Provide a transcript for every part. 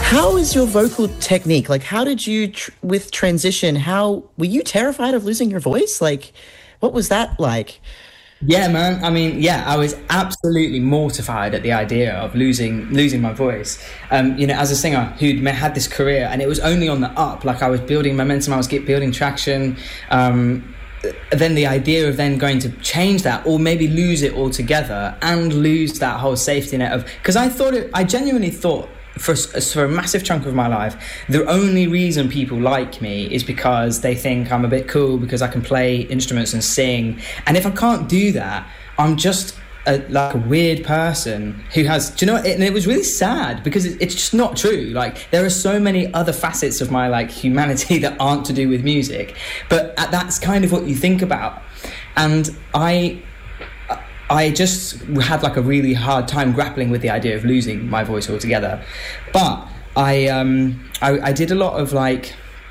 How is your vocal technique? Like, how did you, with transition, how were you terrified of losing your voice? Like, what was that like? Yeah, man. I mean, yeah, I was absolutely mortified at the idea of losing my voice. As a singer who'd had this career, and it was only on the up. Like, I was building momentum, I was building traction. Then the idea of then going to change that, or maybe lose it altogether, and lose that whole safety net of, because I genuinely thought, for a massive chunk of my life, the only reason people like me is because they think I'm a bit cool because I can play instruments and sing. And if I can't do that, I'm just like a weird person who has, do you know what? And it was really sad because it's just not true. Like, there are so many other facets of my like humanity that aren't to do with music, but that's kind of what you think about. And I just had like a really hard time grappling with the idea of losing my voice altogether. But I did a lot of like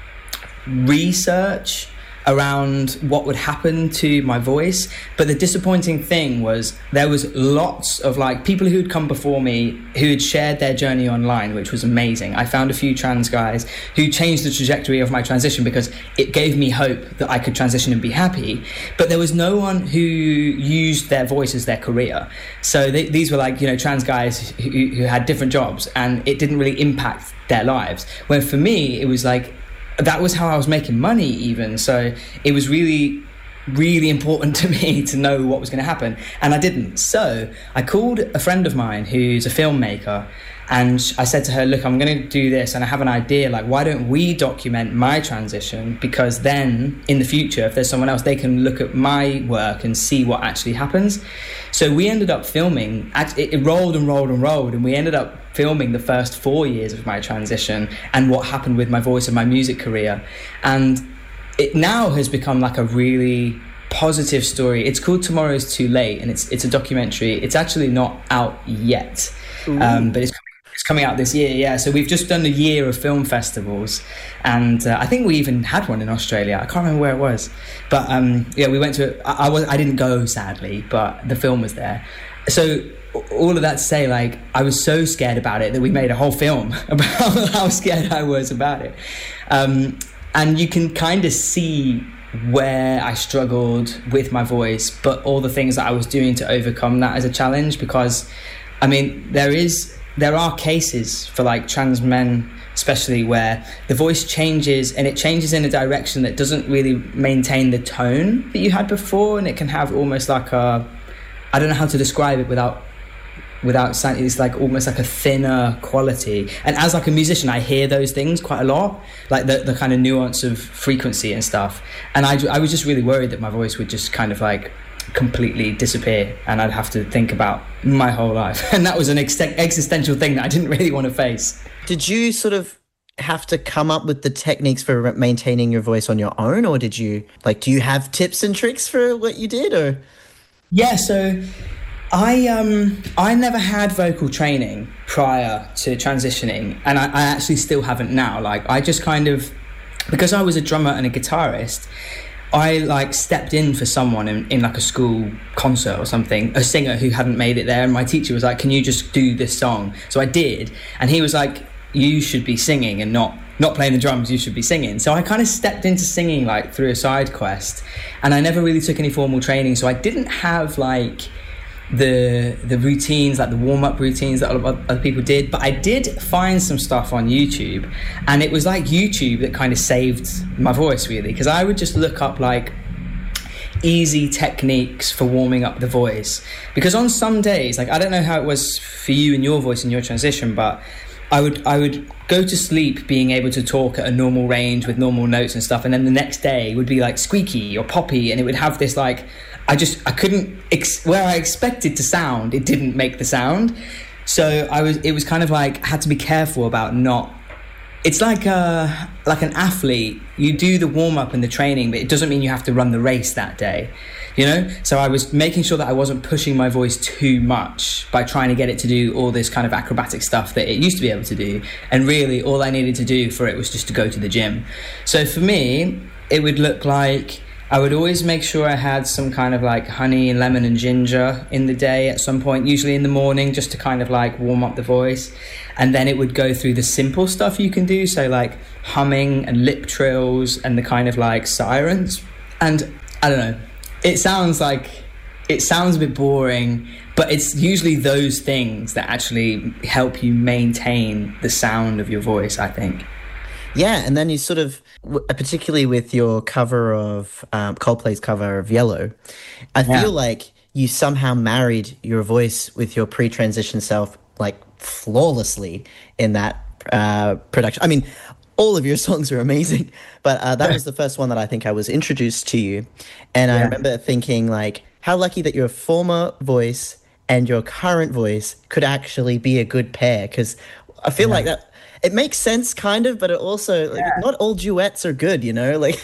research around what would happen to my voice. But the disappointing thing was there was lots of like people who'd come before me who had shared their journey online, which was amazing. I found a few trans guys who changed the trajectory of my transition because it gave me hope that I could transition and be happy. But there was no one who used their voice as their career. So these were like, trans guys who had different jobs, and it didn't really impact their lives. Where for me, it was like, that was how I was making money even. So it was really, really important to me to know what was going to happen. And I didn't. So I called a friend of mine who's a filmmaker, and I said to her, look, I'm going to do this and I have an idea, like, why don't we document my transition? Because then in the future, if there's someone else, they can look at my work and see what actually happens. So we ended up filming, it rolled and rolled and rolled, and we ended up filming the first 4 years of my transition and what happened with my voice and my music career. And it now has become like a really positive story. It's called Tomorrow's Too Late, and it's a documentary. It's actually not out yet, but it's coming out this year. Yeah, so we've just done a year of film festivals, and I think we even had one in Australia. I can't remember where it was, but we went to it. I didn't go, sadly, but the film was there. So all of that to say, like, I was so scared about it that we made a whole film about how scared I was about it. And you can kind of see where I struggled with my voice, but all the things that I was doing to overcome that as a challenge. Because, I mean, there are cases for like trans men especially where the voice changes, and it changes in a direction that doesn't really maintain the tone that you had before, and it can have almost like I don't know how to describe it without sounding, it's like almost like a thinner quality. And as like a musician, I hear those things quite a lot, like the kind of nuance of frequency and stuff. And I was just really worried that my voice would just kind of like completely disappear, and I'd have to think about my whole life. And that was an existential thing that I didn't really want to face. Did you sort of have to come up with the techniques for maintaining your voice on your own, or did you, like, do you have tips and tricks for what you did? Or yeah, so I never had vocal training prior to transitioning, and I actually still haven't now. Like, I just kind of, because I was a drummer and a guitarist, I like stepped in for someone in like a school concert or something, a singer who hadn't made it there, and my teacher was like, can you just do this song? So I did, and he was like, you should be singing and not playing the drums, you should be singing. So I kind of stepped into singing like through a side quest, and I never really took any formal training, so I didn't have like the routines, like the warm-up routines that a lot of other people did. But I did find some stuff on YouTube, and it was like YouTube that kind of saved my voice, really, because I would just look up like easy techniques for warming up the voice. Because on some days, like, I don't know how it was for you and your voice in your transition, but I would go to sleep being able to talk at a normal range with normal notes and stuff, and then the next day would be like squeaky or poppy, and it would have this like, I couldn't, where I expected to sound, it didn't make the sound. So it was kind of like, I had to be careful about not, it's like an athlete, you do the warm-up and the training, but it doesn't mean you have to run the race that day, you know? So I was making sure that I wasn't pushing my voice too much by trying to get it to do all this kind of acrobatic stuff that it used to be able to do. And really, all I needed to do for it was just to go to the gym. So for me, it would look like I would always make sure I had some kind of like honey, lemon and ginger in the day at some point, usually in the morning, just to kind of like warm up the voice. And then it would go through the simple stuff you can do, so like humming and lip trills and the kind of like sirens. And I don't know, it sounds a bit boring, but it's usually those things that actually help you maintain the sound of your voice, I think. Yeah, and then you sort of, particularly with your cover of Coldplay's cover of Yellow, I feel like you somehow married your voice with your pre-transition self like flawlessly in that production. I mean, all of your songs are amazing, but that was the first one that I think I was introduced to you. And I remember thinking like, how lucky that your former voice and your current voice could actually be a good pair, because I feel like that it makes sense kind of, but it also like, not all duets are good, you know, like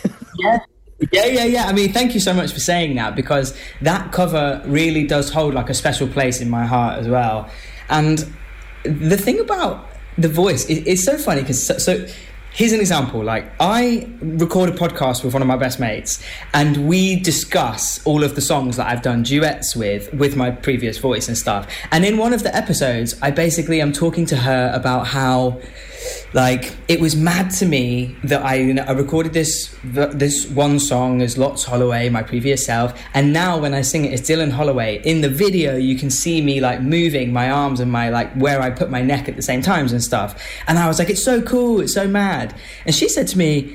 yeah. I mean, thank you so much for saying that, because that cover really does hold like a special place in my heart as well. And the thing about the voice is so funny, because so here's an example. Like, I record a podcast with one of my best mates, and we discuss all of the songs that I've done duets with my previous voice and stuff. And in one of the episodes, I basically am talking to her about how, like, it was mad to me that I recorded this one song as Lots Holloway, my previous self, and now when I sing it as Dylan Holloway, in the video you can see me like moving my arms and my like where I put my neck at the same times and stuff. And I was like, it's so cool, it's so mad. And she said to me,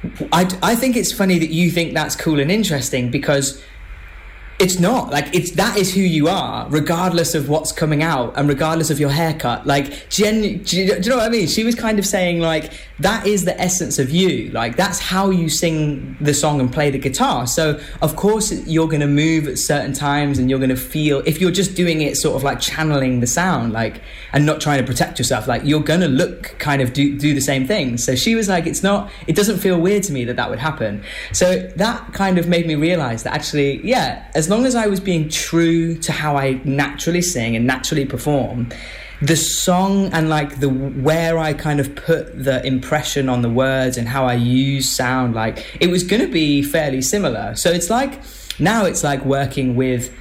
I think it's funny that you think that's cool and interesting, because it's not. Like, that is who you are, regardless of what's coming out and regardless of your haircut. Like, do you know what I mean? She was kind of saying, like, that is the essence of you. Like, that's how you sing the song and play the guitar. So, of course, you're going to move at certain times, and you're going to feel, if you're just doing it sort of like channeling the sound, like, and not trying to protect yourself, like, you're going to look kind of do the same thing. So she was like, it doesn't feel weird to me that would happen. So that kind of made me realize that actually, yeah, as long as I was being true to how I naturally sing and naturally perform, the song and like where I kind of put the impression on the words and how I use sound, like, it was going to be fairly similar. So it's like, now it's like working with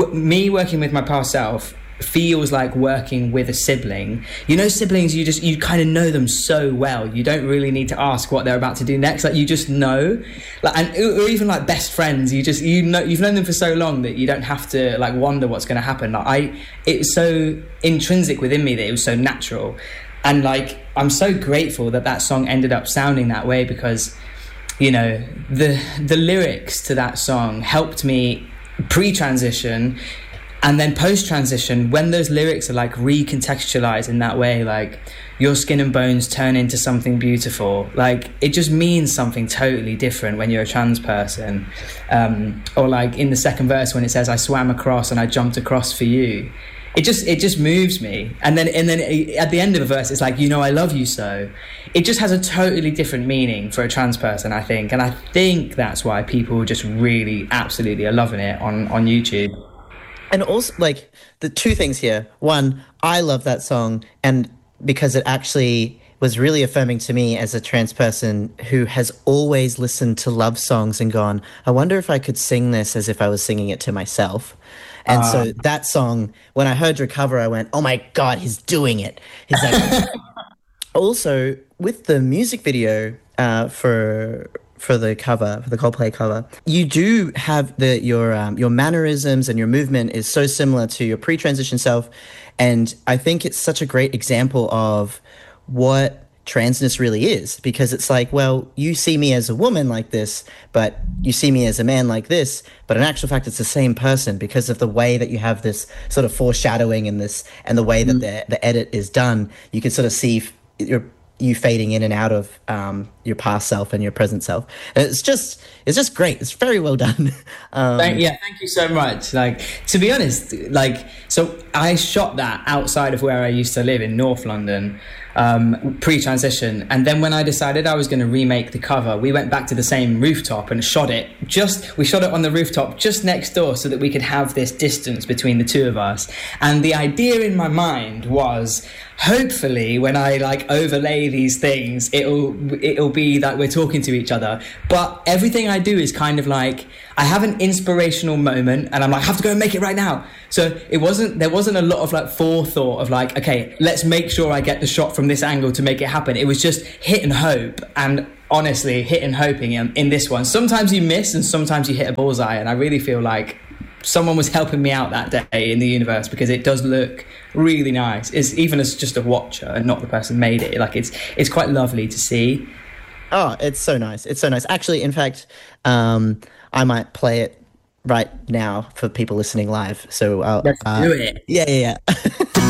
my past self feels like working with a sibling. You know, siblings, you kind of know them so well, you don't really need to ask what they're about to do next. Like, you just know, like, or even like best friends, you know, you've known them for so long that you don't have to like wonder what's going to happen. Like, it was so intrinsic within me that it was so natural. And like, I'm so grateful that song ended up sounding that way, because, you know, the lyrics to that song helped me pre-transition. And then post-transition, when those lyrics are like recontextualized in that way, like, your skin and bones turn into something beautiful, like, it just means something totally different when you're a trans person. Or like in the second verse when it says, I swam across and I jumped across for you. It just moves me. And then at the end of the verse, it's like, you know, I love you so. It just has a totally different meaning for a trans person, I think. And I think that's why people just really absolutely are loving it on YouTube. And also, like, the two things here. One, I love that song, and because it actually was really affirming to me as a trans person who has always listened to love songs and gone, I wonder if I could sing this as if I was singing it to myself. And so that song, when I heard your cover, I went, oh my God, he's doing it. He's like, also, with the music video for the cover, for the Coldplay cover, you do have your mannerisms and your movement is so similar to your pre-transition self, and I think it's such a great example of what transness really is, because it's like, well, you see me as a woman like this, but you see me as a man like this, but in actual fact it's the same person, because of the way that you have this sort of foreshadowing and the way that the edit is done. You can sort of see you fading in and out of your past self and your present self. And it's just great. It's very well done. Thank you so much. Like, to be honest, like, so I shot that outside of where I used to live in North London, pre-transition, and then when I decided I was going to remake the cover, we went back to the same rooftop and shot it. We shot it on the rooftop just next door so that we could have this distance between the two of us. And the idea in my mind was, hopefully when I like overlay these things, it'll be that we're talking to each other. But everything I do is kind of like, I have an inspirational moment and I'm like, I have to go and make it right now. So there wasn't a lot of like forethought of like, okay, let's make sure I get the shot from this angle to make it happen. It was just hit and hope. And honestly, hit and hoping in this one. Sometimes you miss and sometimes you hit a bullseye. And I really feel like someone was helping me out that day in the universe, because it does look really nice. It's even as just a watcher and not the person made it. Like it's quite lovely to see. Oh, it's so nice. It's so nice. Actually, in fact, I might play it right now for people listening live. So let's do it. Yeah.